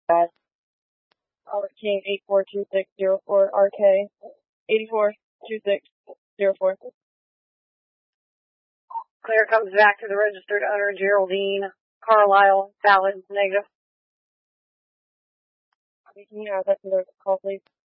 Albert King 842604, RK 842604. Clear comes back to the registered owner, Geraldine Carlisle, valid, negative. Can you have that to the call, please?